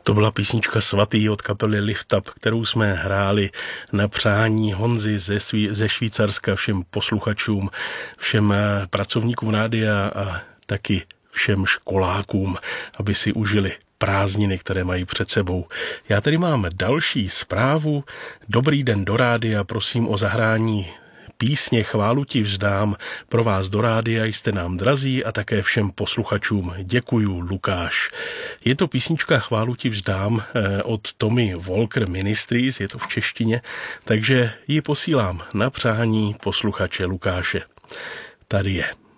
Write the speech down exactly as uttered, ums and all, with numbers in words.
To byla písnička Svatý od kapely Lift Up, kterou jsme hráli na přání Honzy ze, Sví, ze Švýcarska všem posluchačům, všem pracovníkům rádia a taky všem školákům, aby si užili prázdniny, které mají před sebou. Já tady mám další zprávu. Dobrý den do rádia, prosím o zahrání písně Chválu ti vzdám. Pro vás do rádia, jste nám drazí a také všem posluchačům. Děkuju, Lukáš. Je to písnička Chválu ti vzdám od Tommy Walker Ministries, je to v češtině, takže ji posílám na přání posluchače Lukáše. Tady je.